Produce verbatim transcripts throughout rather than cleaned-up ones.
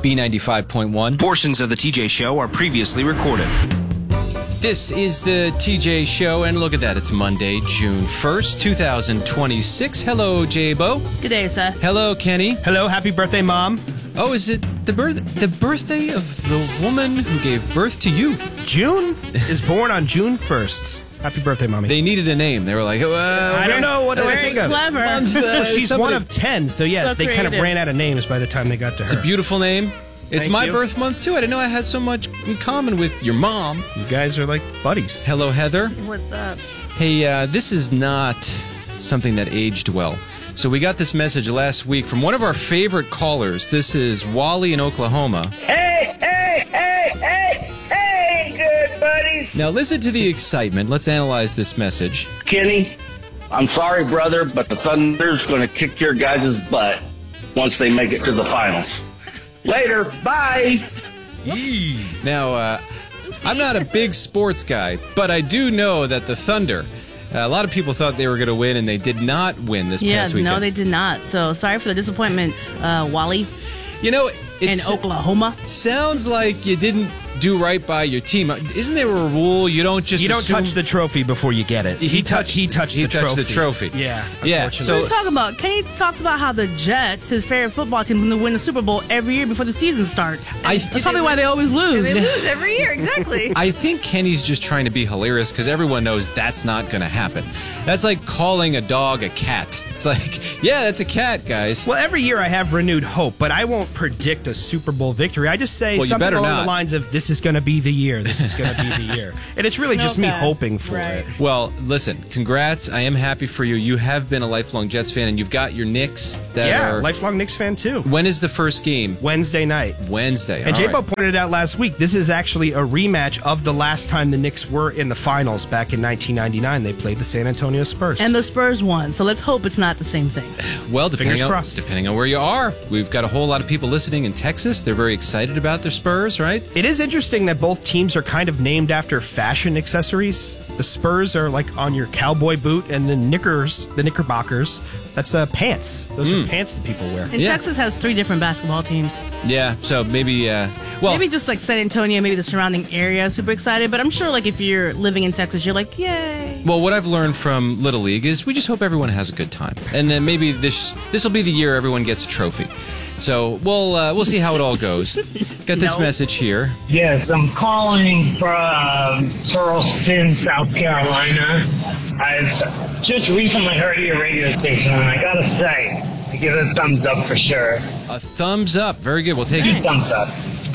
B ninety-five point one. Portions of the T J Show are previously recorded. This is the T J Show, and look at that. It's Monday, June first, twenty twenty-six. Hello, J-Bo. Good day, sir. Hello, Kenny. Hello, happy birthday, Mom. Oh, is it the birth the birthday of the woman who gave birth to you? June is born on June first. Happy birthday, Mommy. They needed a name. They were like, uh, I don't know. What do I Very think of? clever. Month, uh, Well, she's somebody- one of ten, so yes, So they kind of creative. ran out of names by the time they got to her. It's a beautiful name. It's Thank my you. birth month, too. I didn't know I had so much in common with your mom. You guys are like buddies. Hello, Heather. What's up? Hey, uh, this is not something that aged well. So we got this message last week from one of our favorite callers. This is Wally in Oklahoma. Hey, hey, hey, hey, hey, good buddies. Now listen to the excitement. Let's analyze this message. Kenny, I'm sorry, brother, but the Thunder's going to kick your guys' butt once they make it to the finals. Later, bye. Now, uh, I'm not a big sports guy, but I do know that the Thunder, uh, a lot of people thought they were going to win, and they did not win this Yeah, past weekend. no, they did not. So sorry for the disappointment, uh, Wally You know, in it's, Oklahoma. it sounds like you didn't do right by your team. Isn't there a rule you don't just You don't assume- touch the trophy before you get it. He touched- He touched he the touched trophy. the trophy. Yeah. Yeah, unfortunately. so- What are you talking about? Kenny talks about how the Jets, his favorite football team, going to win the Super Bowl every year before the season starts. I- That's probably why they always lose. They lose every year, exactly. I think Kenny's just trying to be hilarious because everyone knows that's not going to happen. That's like calling a dog a cat. It's like, yeah, that's a cat, guys. Well, every year I have renewed hope, but I won't predict a Super Bowl victory. I just say Well, you something better along not. the lines of, this is going to be the year, this is going to be the year. And it's really just me Okay. hoping for Right. it. Well, listen, congrats. I am happy for you. You have been a lifelong Jets fan, and you've got your Knicks that Yeah, are... lifelong Knicks fan too. When is the first game? Wednesday night. Wednesday. And All J-Bo right. pointed out last week, this is actually a rematch of the last time the Knicks were in the finals back in nineteen ninety-nine. They played the San Antonio Spurs. And the Spurs won, so let's hope it's not the same thing. Well, depending Fingers on, crossed. depending on where you are, we've got a whole lot of people listening in Texas. They're very excited about their Spurs, right? It is interesting that both teams are kind of named after fashion accessories. The Spurs are like on your cowboy boot, and the Knickers, the Knickerbockers, that's uh, pants. Those Hmm. are pants that people wear. And Yeah. Texas has three different basketball teams. Yeah, so maybe, uh, well, Maybe just like San Antonio, maybe the surrounding area, super excited. But I'm sure like if you're living in Texas, you're like, yay. well, what I've learned from Little League is we just hope everyone has a good time. And then maybe this this will be the year everyone gets a trophy. So we'll, uh, we'll see how it all goes. Got this No. message here. Yes, I'm calling from Charleston, South Carolina. I've just recently heard your radio station, and I gotta say, I give it a thumbs up for sure. A thumbs up. Very good. We'll take Two it. thumbs up.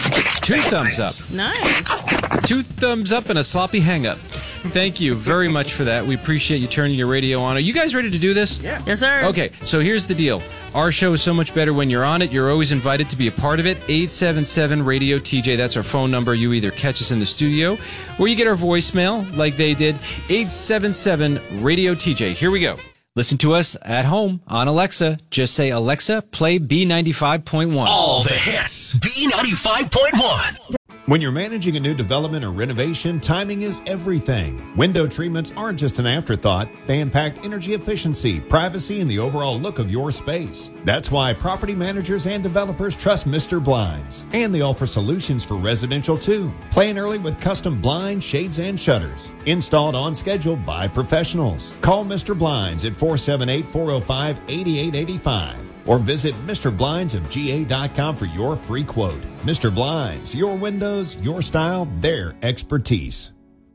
Two thumbs up. Nice. Two thumbs up and a sloppy hang up. Thank you very much for that. We appreciate you turning your radio on. Are you guys ready to do this? Yeah. Yes, sir. Okay, so here's the deal. Our show is so much better when you're on it. You're always invited to be a part of it. eight seven seven radio T J. That's our phone number. You either catch us in the studio or you get our voicemail like they did. eight seven seven radio T J. Here we go. Listen to us at home on Alexa. Just say, Alexa, play B ninety-five point one. All the hits. B ninety-five point one. When you're managing a new development or renovation, timing is everything. Window treatments aren't just an afterthought. They impact energy efficiency, privacy, and the overall look of your space. That's why property managers and developers trust Mister Blinds. And they offer solutions for residential too. Plan early with custom blinds, shades, and shutters. Installed on schedule by professionals. Call Mister Blinds at four seven eight, four oh five, eight eight eight five. Or visit Mister Blinds of G A dot com for your free quote. Mister Blinds, your windows, your style, their expertise.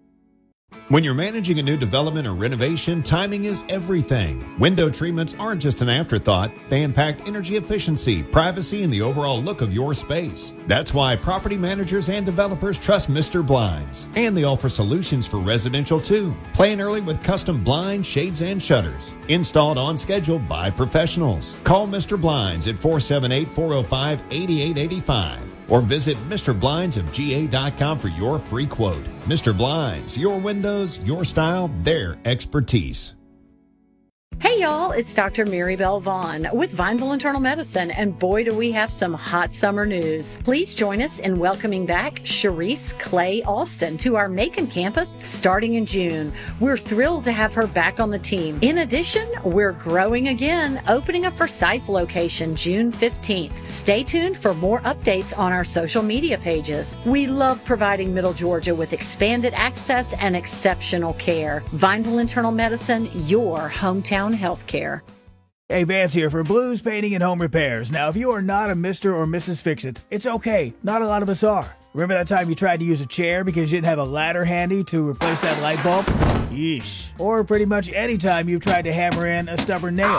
When you're managing a new development or renovation, timing is everything. Window treatments aren't just an afterthought. They impact energy efficiency, privacy, and the overall look of your space. That's why property managers and developers trust Mister Blinds. And they offer solutions for residential too. Plan early with custom blinds, shades, and shutters. Installed on schedule by professionals. Call Mister Blinds at four seven eight, four oh five, eight eight eight five. Or visit Mister Blinds of G A dot com for your free quote. Mister Blinds, your windows, your style, their expertise. Hey, Hey y'all, it's Doctor Maribel Vaughn with Vineville Internal Medicine, and boy do we have some hot summer news. Please join us in welcoming back Sharice Clay Austin to our Macon campus starting in June. We're thrilled to have her back on the team. In addition, we're growing again, opening a Forsyth location June fifteenth. Stay tuned for more updates on our social media pages. We love providing Middle Georgia with expanded access and exceptional care. Vineville Internal Medicine, your hometown healthcare. Hey, Vance here for Blues Painting and Home Repairs. Now, if you are not a Mister or Missus Fix-It, it's okay. Not a lot of us are. Remember that time you tried to use a chair because you didn't have a ladder handy to replace that light bulb? Yeesh. Or pretty much any time you've tried to hammer in a stubborn nail.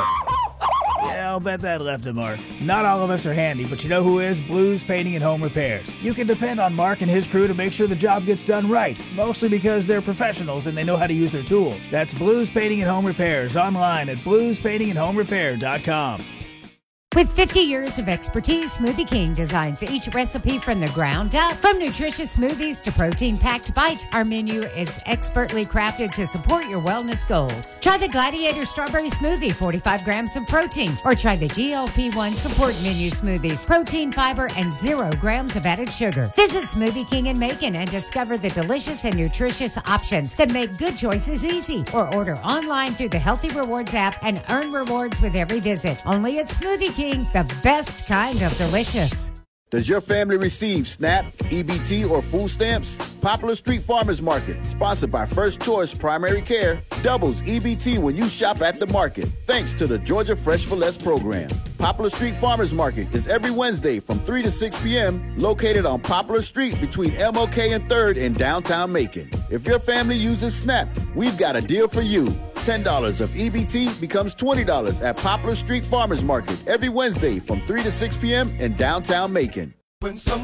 Yeah, I'll bet that left a mark. Not all of us are handy, but you know who is? Blues Painting and Home Repairs. You can depend on Mark and his crew to make sure the job gets done right, mostly because they're professionals and they know how to use their tools. That's Blues Painting and Home Repairs online at blues painting and home repair dot com. With fifty years of expertise, Smoothie King designs each recipe from the ground up. From nutritious smoothies to protein-packed bites, our menu is expertly crafted to support your wellness goals. Try the Gladiator Strawberry Smoothie, forty-five grams of protein, or try the G L P one Support Menu Smoothies, protein, fiber, and zero grams of added sugar. Visit Smoothie King in Macon and discover the delicious and nutritious options that make good choices easy. Or order online through the Healthy Rewards app and earn rewards with every visit. Only at Smoothie King, the best kind of delicious. Does your family receive SNAP, E B T, or food stamps? Popular Street Farmers Market, sponsored by First Choice Primary Care, doubles E B T when you shop at the market, thanks to the Georgia Fresh for Less program. Popular Street Farmers Market is every Wednesday from three to six p.m., located on Poplar Street between M L K and third in downtown Macon. If your family uses SNAP, we've got a deal for you. ten dollars of E B T becomes twenty dollars at Poplar Street Farmers Market every Wednesday from three to six p.m. in downtown Macon. When someone